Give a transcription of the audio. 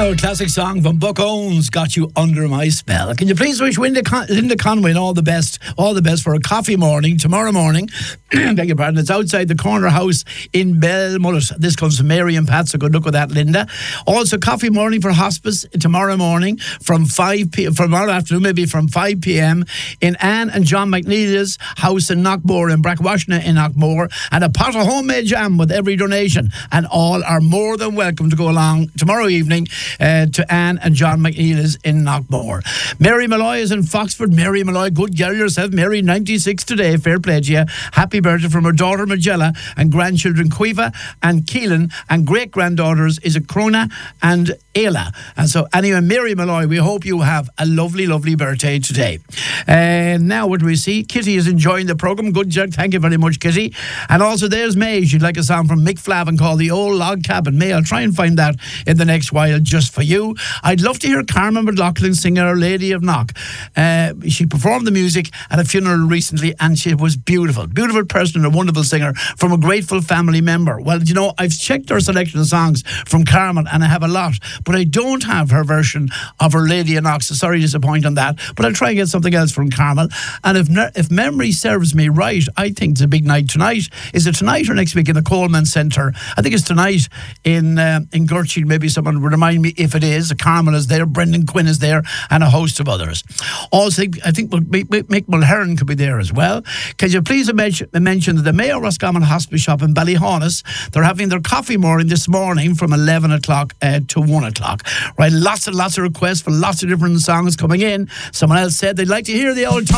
Well, classic song from Buck Owens, Got You Under My Spell. Can you please wish Linda Conway all the best for a coffee morning tomorrow morning? Beg your pardon. It's outside the corner house in Belmullet. This comes from Mary and Pat, so good luck with that, Linda. Also, coffee morning for hospice tomorrow morning from 5 p.m. tomorrow afternoon, maybe from 5 p.m. in Anne and John McNeil's house in Knockmore, in Brackwashna in Knockmore, and a pot of homemade jam with every donation. And all are more than welcome to go along tomorrow evening to Anne and John McNeil's in Knockmore. Mary Malloy is in Foxford. Mary Malloy, good girl yourself. Mary, 96 today. Fair play to you. Happy birthday from her daughter Magella and grandchildren Cueva and Keelan, and great-granddaughters is Crona and Ayla. And so anyway, Mary Malloy, we hope you have a lovely, lovely birthday today. Now what do we see? Kitty is enjoying the programme. Good job. Thank you very much, Kitty. And also there's May. She'd like a song from Mick Flavin called The Old Log Cabin. May, I'll try and find that in the next while just for you. I'd love to hear Carmen McLaughlin sing Our Lady of Knock. She performed the music at a funeral recently and she was beautiful. Beautiful person and a wonderful singer from a grateful family member. Well, you know, I've checked her selection of songs from Carmen and I have a lot, but I don't have her version of Our Lady of Knock, so sorry to disappoint on that, but I'll try and get something else from Carmen. And if memory serves me right, I think it's a big night tonight. Is it tonight or next week in the Coleman Centre? I think it's tonight in Gertrude. Maybe someone would remind me if it is. Carmen is there, Brendan Quinn is there, and a host of others. Also, I think Mick Mulherron could be there as well. Can you please mention that the Mayo Roscommon Hospice Shop in Ballyhaunis, they're having their coffee morning this morning from 11 o'clock to 1 o'clock. Right, lots and lots of requests for lots of different songs coming in. Someone else said they'd like to hear the old